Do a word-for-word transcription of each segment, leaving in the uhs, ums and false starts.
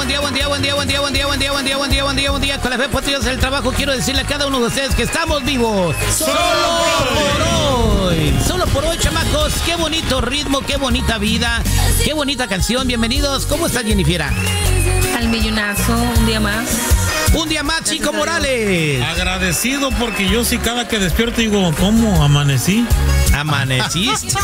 buen día, buen día, buen día, buen día, buen día, buen día, buen día, buen día, buen día, buen día. Con la fe patriotas del trabajo quiero decirle a cada uno de ustedes que estamos vivos. Solo por hoy. Solo por hoy, chamacos. Qué bonito ritmo, qué bonita vida, qué bonita canción. Bienvenidos. ¿Cómo estás, Jennifer? Al millonazo, un día más. Un día más, Chico Morales. Agradecido porque yo sí cada que despierto digo, ¿cómo amanecí? ¿Amaneciste?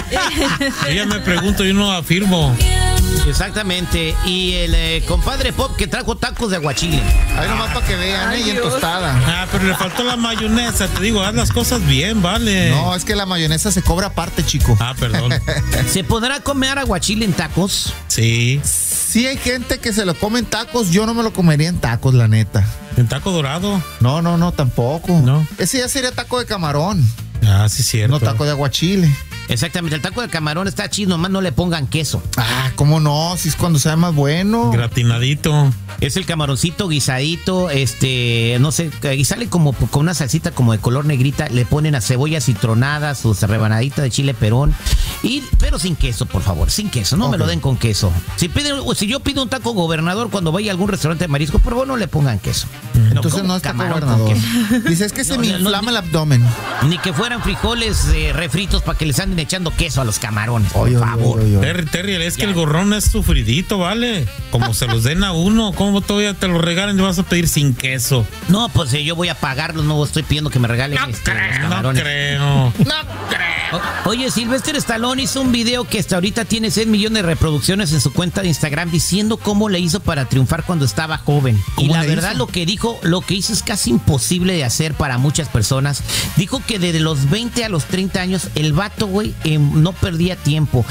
Ella me pregunto, yo no afirmo. Exactamente. Y el eh, compadre Pop que trajo tacos de aguachile. Ahí nomás para que vean, ¿eh? Y en tostada. Ah, pero le faltó la mayonesa. Te digo, haz las cosas bien, vale. No, es que la mayonesa se cobra aparte, chico. Ah, perdón. ¿Se podrá comer aguachile en tacos? Sí. Sí hay gente que se lo come en tacos, yo no me lo comería en tacos, la neta. ¿En taco dorado? No, no, no, tampoco. No. Ese ya sería taco de camarón. Ah, sí, cierto. No taco de aguachile. Exactamente, el taco de camarón está chido, nomás no le pongan queso. Ah, ¿cómo no? Si es cuando sabe más bueno. Gratinadito. Es el camaroncito guisadito, este, no sé, y sale como con una salsita como de color negrita, le ponen a cebollas citronadas, sus rebanaditas de chile perón, y, pero sin queso, por favor, sin queso, no okay. Me lo den con queso. Si piden, si yo pido un taco gobernador cuando vaya a algún restaurante de marisco, por favor no le pongan queso. Entonces no, no es taco gobernador. Dice, es que se no, me no, inflama no, el abdomen. Ni que fueran frijoles eh, refritos para que les anden echando queso a los camarones, por oye, favor. Oye, oye, oye. Terry, Terry, es que ya. El gorrón es sufridito, ¿vale? Como se los den a uno, ¿cómo todavía te lo regalen y vas a pedir sin queso? No, pues eh, yo voy a pagarlos, no estoy pidiendo que me regalen no este, creo, los camarones. No creo, no creo. O, oye, Sylvester Stallone hizo un video que hasta ahorita tiene seis millones de reproducciones en su cuenta de Instagram diciendo cómo le hizo para triunfar cuando estaba joven. Y la verdad hizo? lo que dijo, lo que hizo es casi imposible de hacer para muchas personas. Dijo que desde los veinte a los treinta años el vato, güey, eh, no perdía tiempo.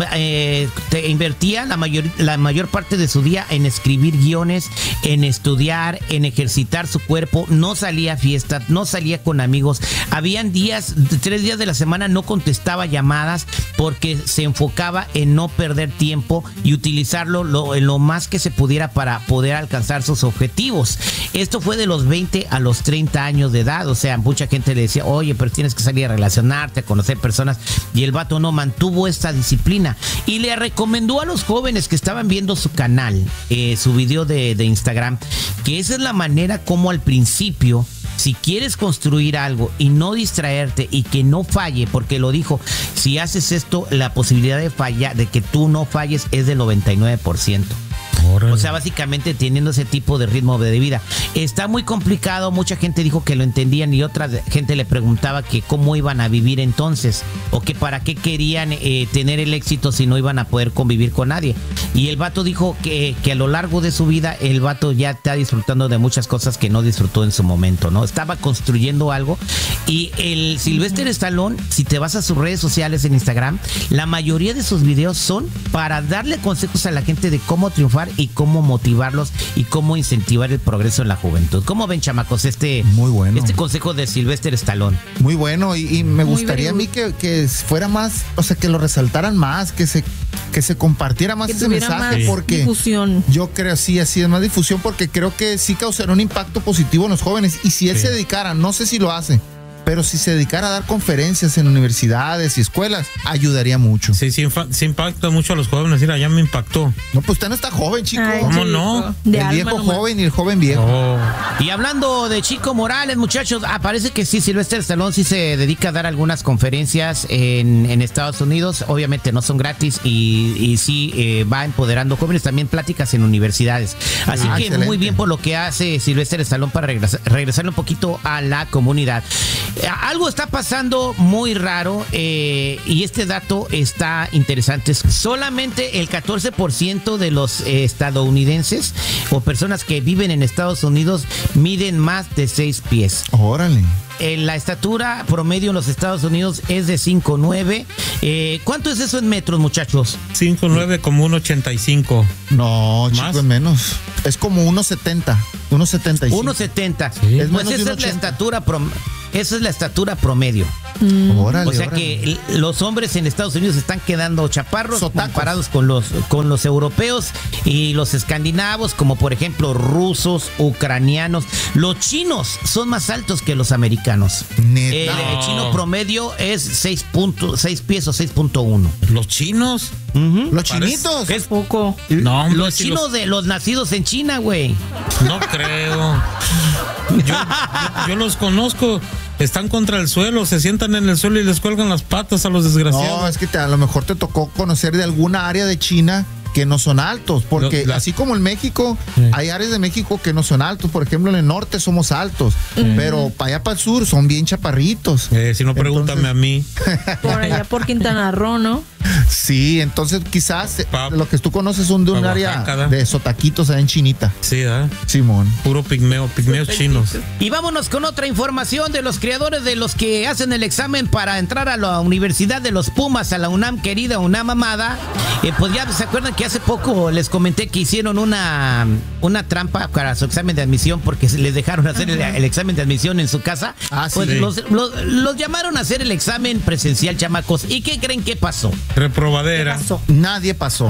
Eh, te invertía la mayor, la mayor parte de su día en escribir guiones, en estudiar, en ejercitar su cuerpo. No salía a fiestas, no salía con amigos. Habían días, tres días de la semana no contestaba llamadas porque se enfocaba en no perder tiempo y utilizarlo lo, en lo más que se pudiera para poder alcanzar sus objetivos. Esto fue de los veinte a los treinta años de edad. O sea, mucha gente le decía, oye, pero tienes que salir a relacionarte, a conocer personas. Y el vato no mantuvo esta disciplina. Y le recomendó a los jóvenes que estaban viendo su canal, eh, su video de, de Instagram, que esa es la manera como al principio, si quieres construir algo y no distraerte y que no falle, porque lo dijo, si haces esto, la posibilidad de fallar, de que tú no falles es del noventa y nueve por ciento. O sea, básicamente teniendo ese tipo de ritmo de vida. Está muy complicado, mucha gente dijo que lo entendían y otra gente le preguntaba que cómo iban a vivir entonces o que para qué querían eh, tener el éxito si no iban a poder convivir con nadie. Y el vato dijo que, que a lo largo de su vida el vato ya está disfrutando de muchas cosas que no disfrutó en su momento, ¿no? Estaba construyendo algo y el Sylvester Stallone, si te vas a sus redes sociales en Instagram, la mayoría de sus videos son para darle consejos a la gente de cómo triunfar y cómo motivarlos y cómo incentivar el progreso en la juventud. ¿Cómo ven, chamacos, este, Muy bueno. este consejo de Sylvester Stallone? Muy bueno, y, y me Muy gustaría a mí que, que fuera más, o sea, que lo resaltaran más, que se, que se compartiera más que ese mensaje, más porque difusión. Yo creo, sí, así es, más difusión, porque creo que sí causará un impacto positivo en los jóvenes, y si él sí. se dedicara, no sé si lo hace, pero si se dedicara a dar conferencias en universidades y escuelas, ayudaría mucho. Sí, sí, se impacta mucho a los jóvenes. Mira, ya me impactó. No, pues usted no está joven, chico. Ay, ¿Cómo chico. no? De el viejo nomás. joven y el joven viejo. Oh. Y hablando de Chico Morales, muchachos, ah, parece que sí, Sylvester Stallone sí se dedica a dar algunas conferencias en, en Estados Unidos. Obviamente no son gratis y, y sí eh, va empoderando jóvenes, también pláticas en universidades. Así ah, que excelente. Muy bien por lo que hace Sylvester Stallone para regresar, regresarle un poquito a la comunidad. Eh, algo está pasando muy raro eh, y este dato está interesante. Solamente el catorce por ciento de los eh, estadounidenses o personas que viven en Estados Unidos miden más de seis pies. Órale. Eh, la estatura promedio en los Estados Unidos es de cinco nueve. Eh, ¿Cuánto es eso en metros, muchachos? cinco nueve como uno ochenta y cinco. No, ¿Más? chico, es menos. Es como uno setenta. uno setenta y cinco. uno setenta. Sí. Es Pues menos de esa uno es la ochenta. estatura promedio. esa es la estatura promedio. Mm. Órale, o sea órale. que los hombres en Estados Unidos están quedando chaparros Sotacos. comparados con los, con los europeos y los escandinavos, como por ejemplo rusos, ucranianos. Los chinos son más altos que los americanos. Neta. El eh, No. chino promedio es seis, pies o seis punto uno. ¿Los chinos? Uh-huh. Los chinitos. Es poco. No, hombre, Los si chinos los- de los nacidos en China, güey. No creo. Yo, yo- yo los conozco. Están contra el suelo, se sientan en el suelo y les cuelgan las patas a los desgraciados. No, es que te- a lo mejor te tocó conocer de alguna área de China que no son altos, porque Lo- la- así como en México, Sí. hay áreas de México que no son altos. Por ejemplo, en el norte somos altos, pero para allá para el sur son bien chaparritos. Eh, si no, pregúntame Entonces- a mí. Por allá por Quintana Roo, ¿no? Sí, entonces quizás eh, Pa- lo que tú conoces son de un pa área Oaxaca, ¿da? de sotaquitos allá en Chinita. Sí, ¿eh? Simón. Puro pigmeo, pigmeos chinos. Y vámonos con otra información de los creadores de los que hacen el examen para entrar a la Universidad de los Pumas, a la UNAM querida, UNAM amada. Eh, pues ya se acuerdan que hace poco les comenté que hicieron una, una trampa para su examen de admisión porque se les dejaron hacer el, el examen de admisión en su casa. Ah, sí. Pues Sí. los, los- los llamaron a hacer el examen presencial, chamacos. ¿Y qué creen que pasó? Reprobadera. Pasó. Nadie pasó.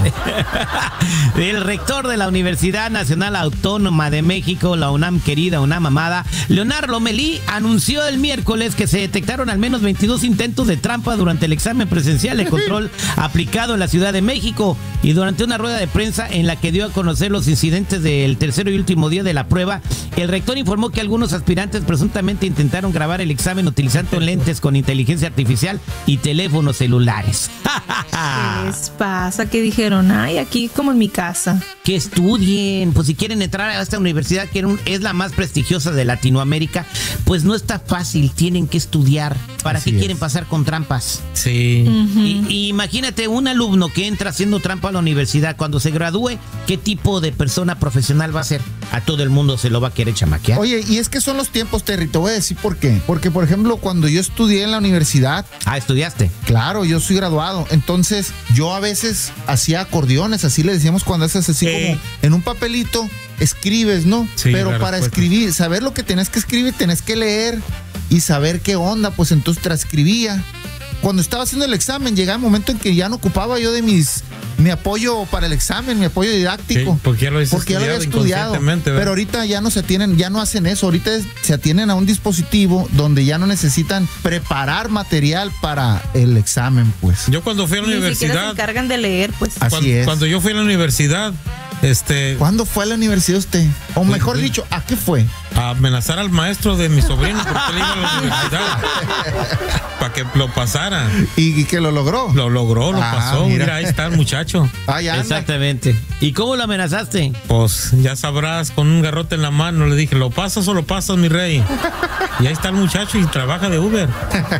El rector de la Universidad Nacional Autónoma de México, la UNAM querida, UNAM amada, Leonardo Lomelí, anunció el miércoles que se detectaron al menos veintidós intentos de trampa durante el examen presencial de control aplicado en la Ciudad de México. Y durante una rueda de prensa en la que dio a conocer los incidentes del tercer y último día de la prueba, el rector informó que algunos aspirantes presuntamente intentaron grabar el examen utilizando lentes con inteligencia artificial y teléfonos celulares. ¿Qué les pasa? Que dijeron, ay, aquí como en mi casa. Que estudien, pues si quieren entrar a esta universidad que es la más prestigiosa de Latinoamérica, pues no está fácil, tienen que estudiar. ¿Para Así qué es. quieren pasar con trampas? Sí. Y, y imagínate un alumno que entra haciendo trampa a la universidad, cuando se gradúe, ¿qué tipo de persona profesional va a ser? A todo el mundo se lo va a querer chamaquear. Oye, y es que son los tiempos, Terry, te voy a decir por qué. Porque, por ejemplo, cuando yo estudié en la universidad, Ah, estudiaste. claro, yo soy graduado. Entonces, yo a veces hacía acordeones, así le decíamos cuando haces así Sí. como en un papelito, escribes, ¿no? Sí, Pero la para respuesta. escribir, saber lo que tenés que escribir, tenés que leer y saber qué onda, pues entonces transcribía. Cuando estaba haciendo el examen, llegaba un momento en que ya no ocupaba yo de mis mi apoyo para el examen, mi apoyo didáctico. Sí, porque ya lo habías Porque ya lo había estudiado estudiado. inconscientemente, ¿verdad? Pero ahorita ya no se atienen, ya no hacen eso. Ahorita es- se atienen a un dispositivo donde ya no necesitan preparar material para el examen, pues. Yo cuando fui a la Ni siquiera se universidad, encargan de leer, pues. Así cuando, es. cuando yo fui a la universidad, este, ¿Cuándo fue a la universidad usted? O Fui- mejor fui. dicho, ¿a qué fue? a amenazar al maestro de mi sobrino porque él iba a la universidad para que lo pasara. Y, y que lo logró. Lo logró, lo Ah, pasó. mira. Mira. ahí está el muchacho. Ah, ya anda. Exactamente. ¿Y cómo lo amenazaste? Pues ya sabrás, con un garrote en la mano le dije, ¿lo pasas o lo pasas, mi rey? Y ahí está el muchacho y trabaja de Uber.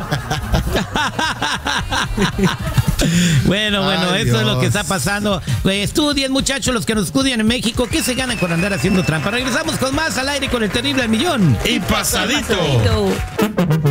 Bueno, bueno, Ay, eso es lo que Dios. está pasando. Eh, Estudien, muchachos, los que nos estudian en México, ¿qué se ganan con andar haciendo trampa? Regresamos con más al aire con el terrible al millón. Y pasadito. Pasadito.